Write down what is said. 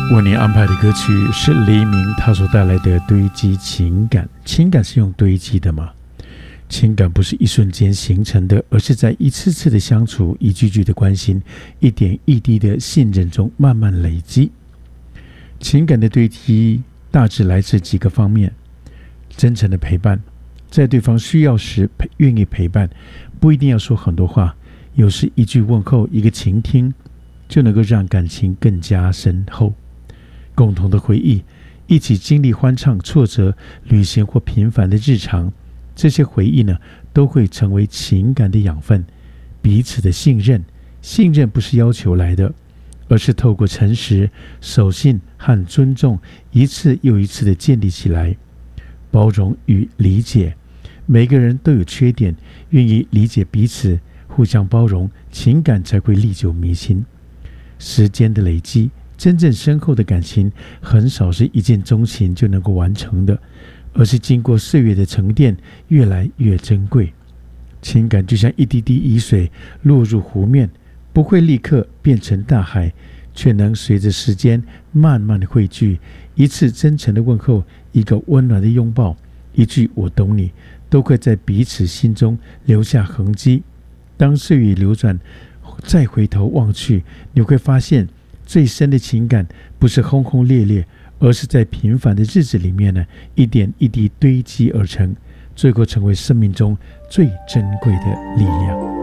为您安排的歌曲是黎明他所带来的堆积情感。情感是用堆积的吗？情感不是一瞬间形成的，而是在一次次的相处、一句句的关心、一点一滴的信任中慢慢累积。情感的堆积大致来自几个方面：真诚的陪伴，在对方需要时愿意陪伴，不一定要说很多话，有时一句问候、一个倾听，就能够让感情更加深厚。共同的回忆，一起经历欢畅、挫折、旅行或平凡的日常，这些回忆呢，都会成为情感的养分。彼此的信任，信任不是要求来的，而是透过诚实、守信和尊重，一次又一次的建立起来。包容与理解，每个人都有缺点，愿意理解彼此，互相包容，情感才会历久弥新。时间的累积，真正深厚的感情很少是一见钟情就能够完成的，而是经过岁月的沉淀，越来越珍贵。情感就像一滴滴雨水落入湖面，不会立刻变成大海，却能随着时间慢慢的汇聚。一次真诚的问候，一个温暖的拥抱，一句我懂你，都会在彼此心中留下痕迹。当岁月流转，再回头望去，你会发现最深的情感不是轰轰烈烈，而是在平凡的日子里面呢，一点一滴堆积而成，最后成为生命中最珍贵的力量。